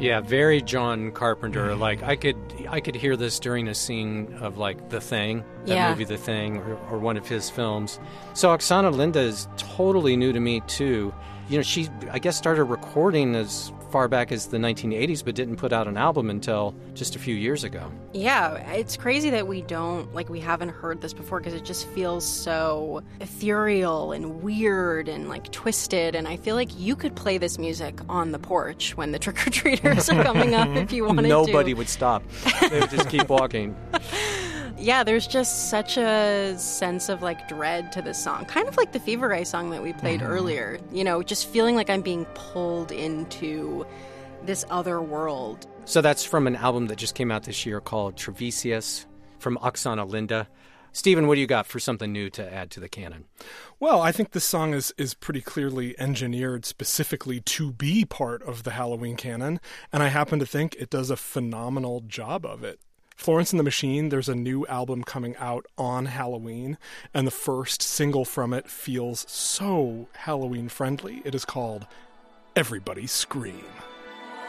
Yeah, very John Carpenter. Like I could hear this during a scene of like The Thing, that movie The Thing, or one of his films. So Oksana Linda is totally new to me too. You know, she I guess started recording as far back as the 1980s, but didn't put out an album until just a few years ago. Yeah, it's crazy that we haven't heard this before because it just feels so ethereal and weird and like twisted. And I feel like you could play this music on the porch when the trick-or-treaters are coming up if you wanted to. Nobody would stop. They would just keep walking. Yeah, there's just such a sense of like dread to this song. Kind of like the Fever Eye song that we played earlier. You know, just feeling like I'm being pulled into this other world. So that's from an album that just came out this year called Trevesius from Oksana Linda. Stephen, what do you got for something new to add to the canon? Well, I think this song is pretty clearly engineered specifically to be part of the Halloween canon, and I happen to think it does a phenomenal job of it. Florence and the Machine, there's a new album coming out on Halloween, and the first single from it feels so Halloween friendly. It is called Everybody Scream.